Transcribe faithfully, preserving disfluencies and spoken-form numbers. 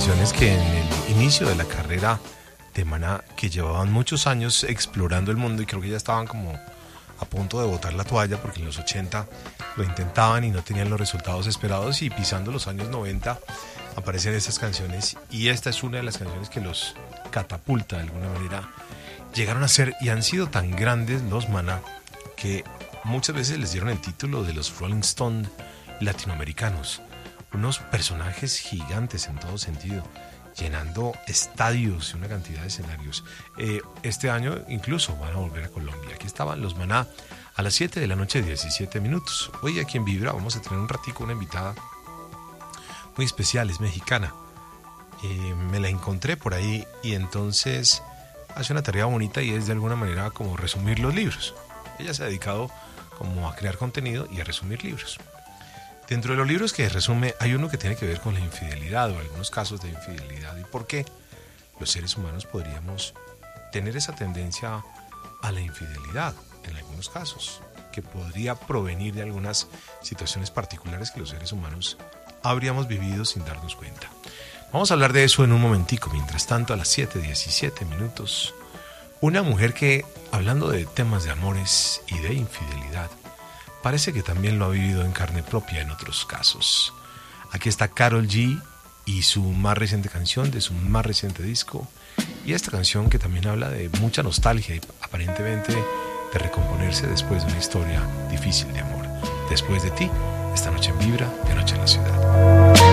canciones que en el inicio de la carrera de Maná, que llevaban muchos años explorando el mundo y creo que ya estaban como a punto de botar la toalla porque en los ochenta lo intentaban y no tenían los resultados esperados, y pisando los años noventa aparecen estas canciones, y esta es una de las canciones que los catapulta de alguna manera. Llegaron a ser y han sido tan grandes los Maná que muchas veces les dieron el título de los Rolling Stone latinoamericanos, unos personajes gigantes en todo sentido, llenando estadios y una cantidad de escenarios. Eh, este año incluso van a volver a Colombia. Aquí estaban los Maná a las siete de la noche, diecisiete minutos. Hoy aquí en Vibra vamos a tener un ratico una invitada muy especial, es mexicana. Eh, me la encontré por ahí y entonces hace una tarea bonita y es de alguna manera como resumir los libros. Ella se ha dedicado como a crear contenido y a resumir libros. Dentro de los libros que resume hay uno que tiene que ver con la infidelidad o algunos casos de infidelidad y por qué los seres humanos podríamos tener esa tendencia a la infidelidad en algunos casos, que podría provenir de algunas situaciones particulares que los seres humanos habríamos vivido sin darnos cuenta. Vamos a hablar de eso en un momentico. Mientras tanto, a las siete diecisiete minutos, una mujer que, hablando de temas de amores y de infidelidad, parece que también lo ha vivido en carne propia en otros casos. Aquí está Karol G y su más reciente canción de su más reciente disco, y esta canción que también habla de mucha nostalgia y aparentemente de recomponerse después de una historia difícil de amor. Después de ti, esta noche en Vibra, de Noche en la Ciudad.